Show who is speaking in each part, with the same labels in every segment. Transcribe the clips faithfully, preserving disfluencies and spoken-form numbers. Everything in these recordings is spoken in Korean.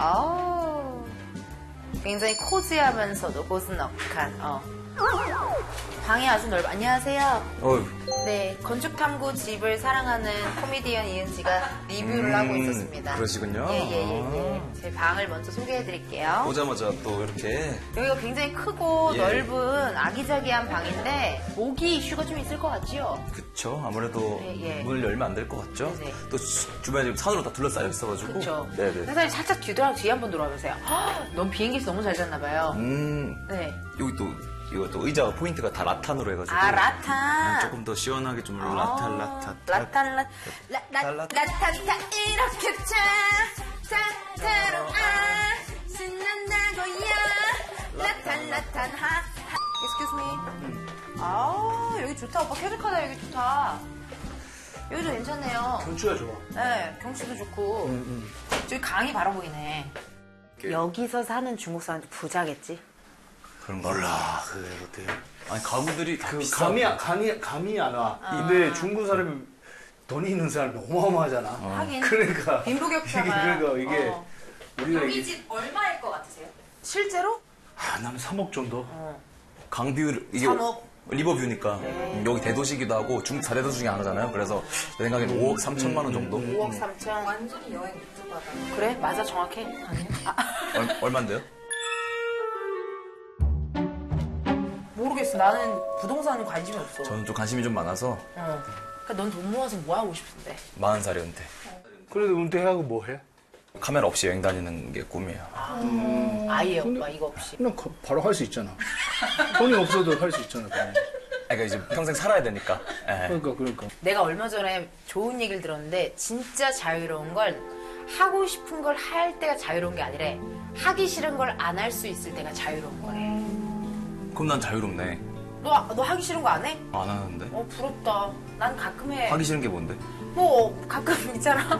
Speaker 1: 아우, 굉장히 코지하면서도 고즈넉한, 어. 방이 아주 넓어. 안녕하세요.
Speaker 2: 어휴.
Speaker 1: 네, 건축탐구 집을 사랑하는 코미디언 이은지가 리뷰를 음, 하고 있었습니다.
Speaker 2: 그러시군요.
Speaker 1: 예, 예, 예. 예. 제 방을 먼저 소개해드릴게요.
Speaker 2: 오자마자 또 이렇게.
Speaker 1: 여기가 굉장히 크고
Speaker 2: 예.
Speaker 1: 넓은 아기자기한 방인데 모기 이슈가 좀 있을 것 같지요?
Speaker 2: 그쵸. 아무래도
Speaker 1: 예, 예.
Speaker 2: 문을 열면 안 될 것 같죠?
Speaker 1: 네네.
Speaker 2: 또 주변에 지금 산으로 다 둘러싸여 있어가지고.
Speaker 1: 그쵸.
Speaker 2: 네네.
Speaker 1: 사실 살짝 뒤돌아, 뒤에 한번 돌아보세요. 넌 비행기에서 너무 잘 잤나봐요.
Speaker 2: 음.
Speaker 1: 네.
Speaker 2: 여기 또, 이것도 의자가 포인트가 다 라탄으로 해가지고.
Speaker 1: 아, 라탄.
Speaker 2: 조금 더 시원하게 좀 라탄, 라탄.
Speaker 1: 라탄, 라, 라, 라, 라탄, 타, 이렇게 차, 타타로, 아, 신난다고야. 라탄, 라탄, 하, 하. Excuse me. 아, 여기 좋다. 오빠 쾌적하다. 여기 좋다. 여기도 괜찮네요.
Speaker 3: 경치가 좋아.
Speaker 1: 네, 경치도 좋고.
Speaker 3: 응, 응.
Speaker 1: 저기 강이 바로 보이네. 여기서 사는 중국 사람들 부자겠지?
Speaker 2: 그런가?
Speaker 3: 몰라, 그게 어때요?
Speaker 2: 아니, 가구들이 다
Speaker 3: 그
Speaker 2: 비싸.
Speaker 3: 감이, 감이, 감이 안 와. 근데 중국 사람이 돈이 있는 사람이 어마어마하잖아.
Speaker 1: 하긴.
Speaker 3: 그러니까.
Speaker 1: 빈부격차가.
Speaker 3: 이게, 그러니까 이게.
Speaker 1: 어.
Speaker 3: 우리가
Speaker 1: 여기
Speaker 3: 이게.
Speaker 1: 집 얼마일 것 같으세요? 실제로?
Speaker 3: 아, 나는 삼억 정도?
Speaker 1: 어.
Speaker 2: 강뷰, 이게.
Speaker 1: 삼억.
Speaker 2: 리버뷰니까.
Speaker 1: 네.
Speaker 2: 여기 대도시기도 하고 중국 사 대도시 중에 하나잖아요. 그래서 내 생각에는 오억 삼천만 원 정도.
Speaker 1: 오억 삼천. 완전히 여행 유튜버다. 그래? 맞아, 정확해? 아니요. 아.
Speaker 2: 얼, 얼만데요?
Speaker 1: 모르겠어. 나는 부동산은 관심이 없어.
Speaker 2: 저는 좀 관심이 좀 많아서
Speaker 1: 어. 그러니까 넌 돈 모아서 뭐 하고 싶은데?
Speaker 2: 마흔 살에 은퇴.
Speaker 3: 그래도 은퇴하고 뭐 해?
Speaker 2: 카메라 없이 여행 다니는 게 꿈이에요.
Speaker 1: 음, 아예 오빠 이거 없이.
Speaker 3: 그냥 거- 바로 할 수 있잖아. 돈이 없어도 할 수 있잖아. 그냥.
Speaker 2: 그러니까 이제 평생 살아야 되니까. 예.
Speaker 3: 그러니까, 그러니까.
Speaker 1: 내가 얼마 전에 좋은 얘기를 들었는데 진짜 자유로운 건 하고 싶은 걸 할 때가 자유로운 게 아니라 하기 싫은 걸 안 할 수 있을 때가 자유로운 거래.
Speaker 2: 그럼 난 자유롭네.
Speaker 1: 너, 너 하기 싫은 거 안 해?
Speaker 2: 안 하는데?
Speaker 1: 어, 부럽다. 난 가끔 해.
Speaker 2: 하기 싫은 게 뭔데?
Speaker 1: 뭐, 가끔 있잖아.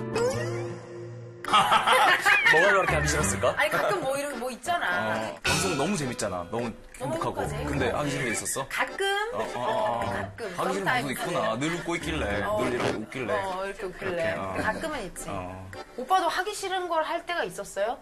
Speaker 2: 뭐가 그렇게 하기 싫었을까?
Speaker 1: 아니, 가끔 뭐 이런, 뭐 있잖아.
Speaker 2: 어, 방송 너무 재밌잖아. 너무
Speaker 1: 너무
Speaker 2: 행복하고.
Speaker 1: 행복하지.
Speaker 2: 근데 하기 싫은 게 있었어?
Speaker 1: 가끔?
Speaker 2: 어, 어, 어, 어.
Speaker 1: 가끔.
Speaker 2: 하기 싫은
Speaker 1: sometimes.
Speaker 2: 부분도 있구나. 늘 웃고 있길래.
Speaker 1: 어.
Speaker 2: 늘 이렇게 웃길래.
Speaker 1: 어, 이렇게 웃길래.
Speaker 2: 이렇게, 어.
Speaker 1: 근데 가끔은 있지.
Speaker 2: 어.
Speaker 1: 오빠도 하기 싫은 걸 할 때가 있었어요?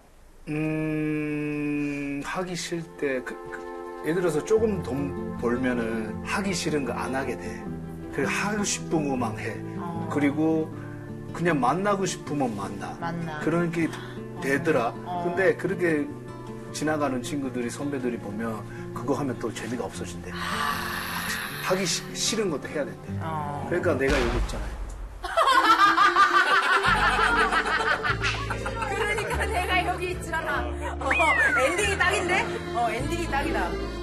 Speaker 3: 음, 하기 싫을 때, 그, 그, 예를 들어서 조금 돈 벌면은 하기 싫은 거 안 하게 돼. 그 하고 싶은 것만 해.
Speaker 1: 어.
Speaker 3: 그리고 그냥 만나고 싶으면 만나.
Speaker 1: 만나.
Speaker 3: 그런 게 되더라.
Speaker 1: 어.
Speaker 3: 근데 그렇게 지나가는 친구들이, 선배들이 보면 그거 하면 또 재미가 없어진대. 하기 시, 싫은 것도 해야 된대.
Speaker 1: 어.
Speaker 3: 그러니까 내가 여기 있잖아요.
Speaker 1: 그러니까 내가 여기 있잖아. 어, 엔딩이 딱인데? 어, 엔딩이 딱이다.